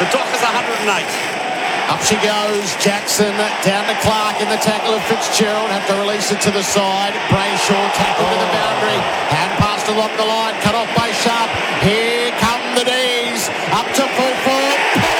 The Dockers 108. Up she goes. Jackson down to Clark in the tackle of Fitzgerald. Have to release it to the side. Brayshaw tackled to the boundary. Hand pass along the line. Cut off by Sharp. Here come the D's. Up to full forward.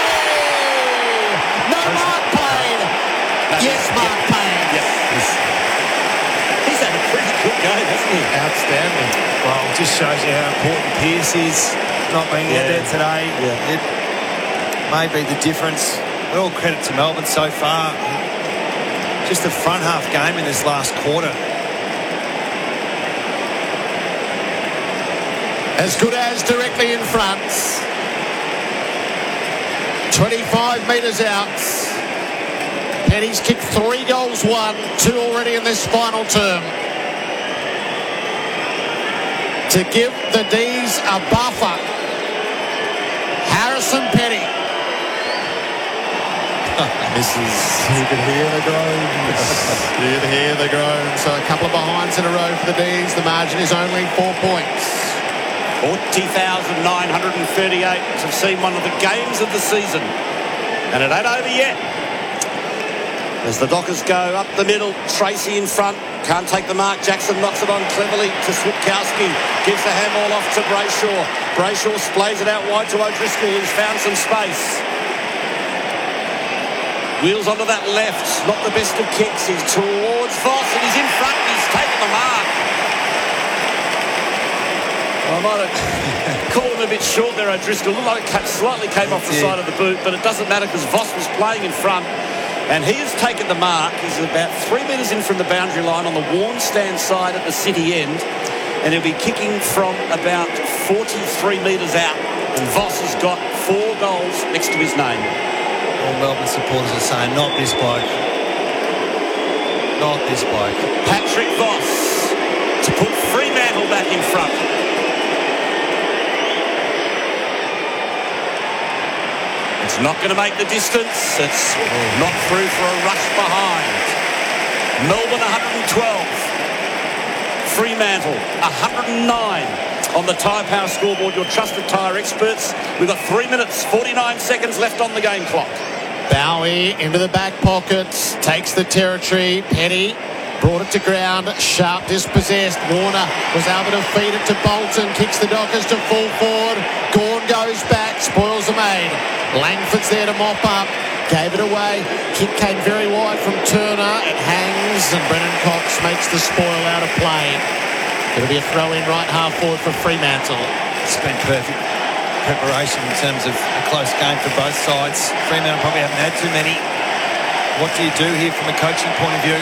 No Mark Payne. Yes, Mark Payne. Yep. He's had a pretty good game, hasn't he? Outstanding. Well, it just shows you how important Pearce is not being out there today. Yeah. It may be the difference. But all credit to Melbourne so far. Just a front half game in this last quarter. As good as directly in front. 25 metres out. Penny's kicked 3 goals, 1, 2 already in this final term. To give the D's a buffer. Harrison Petty. You can hear the groans. You can hear the groans. So a couple of behinds in a row for the D's. The margin is only 4 points. 40,938 have seen one of the games of the season. And it ain't over yet. As the Dockers go up the middle, Tracy in front. Can't take the mark. Jackson knocks it on cleverly to Switkowski. Gives the handball off to Brayshaw. Brayshaw splays it out wide to O'Driscoll, who's found some space. Wheels onto that left. Not the best of kicks. He's towards Voss and he's in front. He's taken the mark. I might have called him a bit short there, O'Driscoll. Looked like it slightly came off the side of the boot, but it doesn't matter because Voss was playing in front. And he has taken the mark. He's about 3 metres in from the boundary line on the worn stand side at the city end. And he'll be kicking from about 43 metres out. And Voss has got 4 goals next to his name. All Melbourne supporters are saying, not this bloke. Not this bloke. Patrick Voss to put Fremantle back in front. It's not going to make the distance. It's not through for a rush behind. Melbourne 112. Fremantle 109 on the Tyre Power scoreboard. Your trusted tyre experts. We've got 3 minutes 49 seconds left on the game clock. Bowie into the back pocket, takes the territory. Petty brought it to ground. Sharp dispossessed. Warner was able to feed it to Bolton. Kicks the Dockers to full forward. Gawn goes back. Spoils are made. Langford's there to mop up. Gave it away. Kick came very wide from Turner. It hangs and Brennan Cox makes the spoil out of play. It'll be a throw in right half forward for Fremantle. It's been perfect preparation in terms of a close game for both sides. Fremantle probably haven't had too many. What do you do here from a coaching point of view?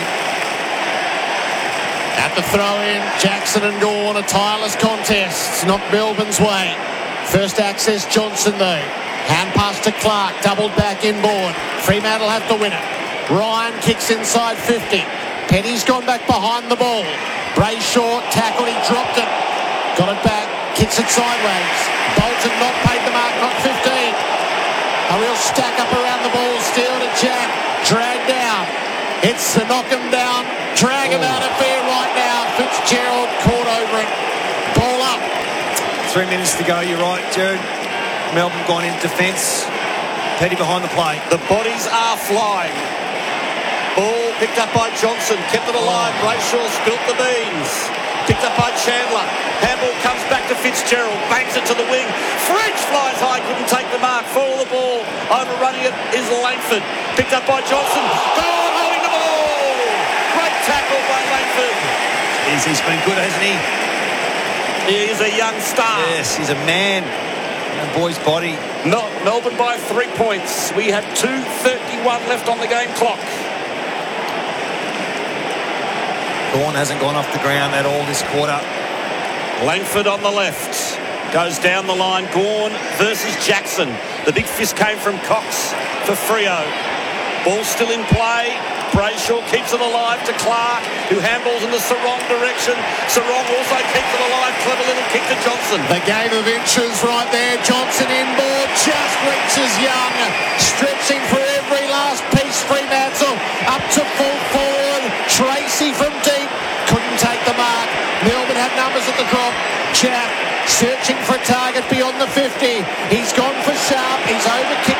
At the throw-in, Jackson and Gawn, a tireless contest. Not Melbourne's way. First access, Johnson though. Hand pass to Clark, doubled back inboard. Fremantle have to win it. Ryan kicks inside 50. Petty's gone back behind the ball. Brayshaw tackled, he dropped it. Got it back, kicks it sideways. Bolton not paid the mark, not 15. A real stack up around the ball, steal to Jack. Dragged down. It's to knock him down. Drag him out of fair right now. Fitzgerald caught over it. Ball up. 3 minutes to go, you're right, Jared. Melbourne gone in defence. Petty behind the plate. The bodies are flying. Ball picked up by Johnson. Kept it alive. Brayshaw spilt the beans. Picked up by Chandler. Handball comes back to Fitzgerald. Banks it to the wing. French flies high. Couldn't take the mark. Follow the ball. Overrunning it is Langford. Picked up by Johnson. Goal holding the ball. Great tackle by Langford. He's been good, hasn't he? He is a young star. Yes, he's a man. A boy's body. Melbourne by 3 points. We have 2:31 left on the game clock. Gawn hasn't gone off the ground at all this quarter. Langford on the left. Goes down the line. Gawn versus Jackson. The big fist came from Cox for Freo. Ball still in play. Brayshaw keeps it alive to Clark, who handballs in the Sarong direction. Sarong also keeps it alive. Clever little kick to Johnson. The game of inches right there. Johnson inboard, just reaches Young. Stretching for every last piece. Fremantle up to full forward. Tracy from deep. Couldn't take the mark. Melbourne had numbers at the drop. Jack searching for a target beyond the 50. He's gone for Sharp. He's over kicked.